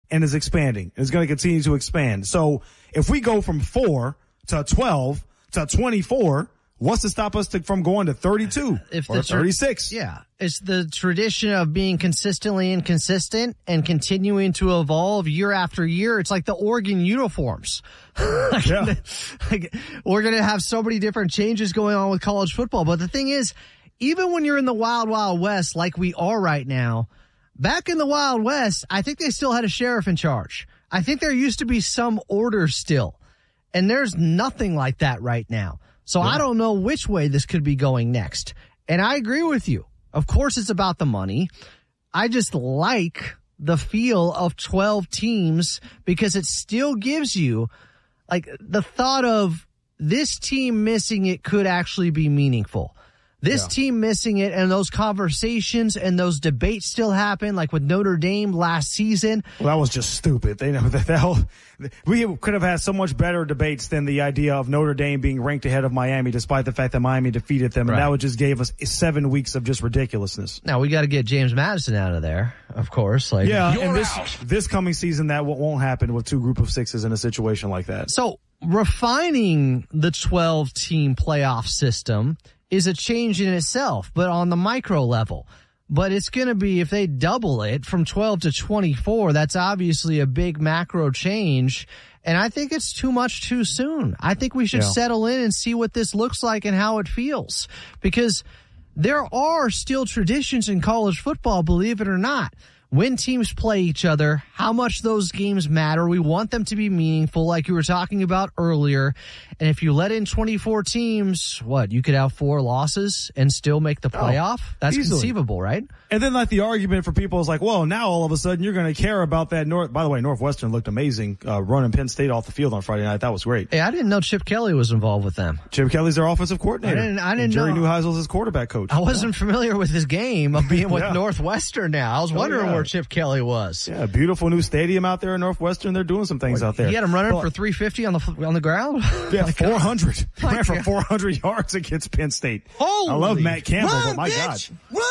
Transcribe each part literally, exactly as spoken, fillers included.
and is expanding. It's going to continue to expand. So if we go from four to twelve to twenty-four, what's to stop us to, from going to thirty-two if or the tra- thirty-six? Yeah. It's the tradition of being consistently inconsistent and continuing to evolve year after year. It's like the Oregon uniforms. like, yeah. like, we're going to have so many different changes going on with college football. But the thing is, even when you're in the wild, wild west like we are right now, back in the Wild West, I think they still had a sheriff in charge. I think there used to be some order still. And there's nothing like that right now. So yeah. I don't know which way this could be going next. And I agree with you. Of course it's about the money. I just like the feel of twelve teams because it still gives you, like, the thought of this team missing it could actually be meaningful. This yeah. team missing it, and those conversations and those debates still happen, like with Notre Dame last season. Well, that was just stupid. They know that the we could have had so much better debates than the idea of Notre Dame being ranked ahead of Miami, despite the fact that Miami defeated them, and right. that would just gave us seven weeks of just ridiculousness. Now we got to get James Madison out of there, of course. Like, yeah, and this out. this coming season that won't happen with two group of sixes in a situation like that. So refining the twelve-team playoff system is a change in itself, but on the micro level. But it's going to be, if they double it from twelve to twenty-four, that's obviously a big macro change. And I think it's too much too soon. I think we should yeah. settle in and see what this looks like and how it feels. Because there are still traditions in college football, believe it or not. When teams play each other, how much those games matter. We want them to be meaningful, like you were talking about earlier. And if you let in twenty-four teams, what, you could have four losses and still make the playoff? Oh, That's easily conceivable, right? And then, like, the argument for people is like, well, now all of a sudden you're going to care about that. North. By the way, Northwestern looked amazing uh, running Penn State off the field on Friday night. That was great. Hey, I didn't know Chip Kelly was involved with them. Chip Kelly's their offensive coordinator. I didn't, I didn't and Jerry know. Neuheisel's his quarterback coach. I wasn't yeah. familiar with his game of being with yeah. Northwestern now. I was wondering oh, yeah. where Chip Kelly was. Yeah, beautiful new stadium out there in Northwestern. They're doing some things out there. He had him running but, for three fifty on the on the ground? Yeah, like, four hundred. He ran for four hundred yards against Penn State. Holy I love Matt Campbell, run, but my bitch, God.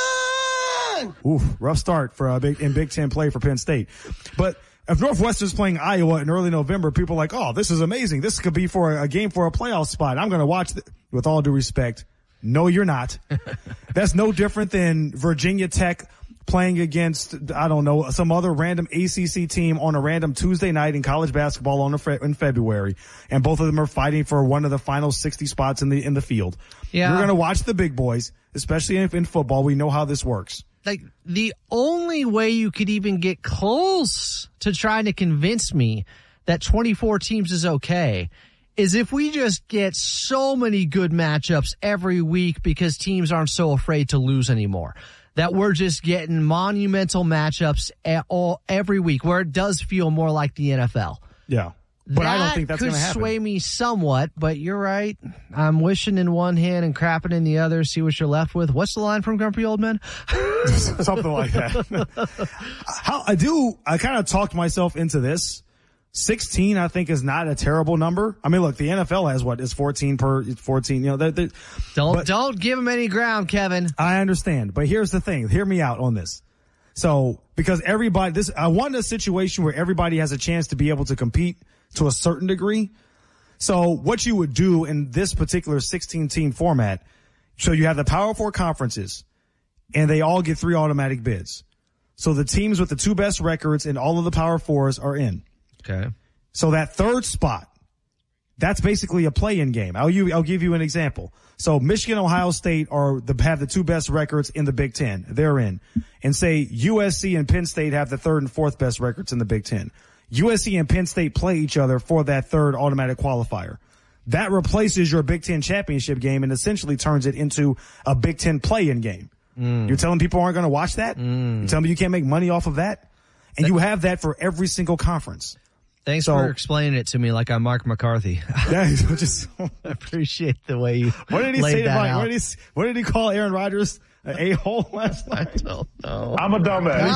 Run! Oof, rough start for a big in Big Ten play for Penn State. But if Northwestern's playing Iowa in early November, people are like, oh, this is amazing. This could be for a, a game for a playoff spot. I'm going to watch th-. With all due respect, no, you're not. That's no different than Virginia Tech playing against, I don't know, some other random A C C team on a random Tuesday night in college basketball on a fe- in February. And both of them are fighting for one of the final sixty spots in the in the field. Yeah. We're going to watch the big boys, especially in, in football. We know how this works. Like, the only way you could even get close to trying to convince me that twenty-four teams is okay is if we just get so many good matchups every week because teams aren't so afraid to lose anymore. That we're just getting monumental matchups at all, every week, where it does feel more like the N F L. Yeah. But that I don't think that's going to happen. Could sway me somewhat, but you're right. I'm wishing in one hand and crapping in the other. See what you're left with. What's the line from Grumpy Old Men? Something like that. How I do, I kind of talked myself into this. sixteen, I think, is not a terrible number. I mean, look, the N F L has what is fourteen per fourteen. You know, they're, they're, don't but, don't give them any ground, Kevin. I understand, but here's the thing. Hear me out on this. So, because everybody, this, I want a situation where everybody has a chance to be able to compete to a certain degree. So, what you would do in this particular sixteen-team format, so you have the Power Four conferences, and they all get three automatic bids. So the teams with the two best records in all of the Power Fours are in. Okay. So that third spot, that's basically a play-in game. I'll, you, I'll give you an example. So Michigan, Ohio State are the, have the two best records in the Big Ten. They're in. And say U S C and Penn State have the third and fourth best records in the Big Ten. U S C and Penn State play each other for that third automatic qualifier. That replaces your Big Ten championship game and essentially turns it into a Big Ten play-in game. Mm. You're telling people aren't going to watch that? Mm. You're telling me you can't make money off of that? And that, you have that for every single conference. Thanks so, for explaining it to me like I'm Mark McCarthy. Yeah, just I appreciate the way you What did he laid say that about out. What did he, what did he call Aaron Rodgers? An a-hole last night? I don't know. I'm a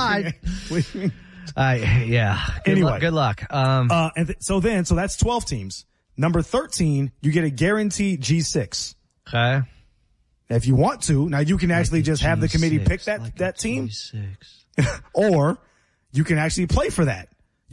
dumbass. Uh, yeah. Good anyway, luck, good luck. Um, uh, and th- so then, so that's twelve teams. Number thirteen, you get a guaranteed G six. Okay. If you want to, now you can actually like just have the committee pick that, like that team. G six. Or you can actually play for that.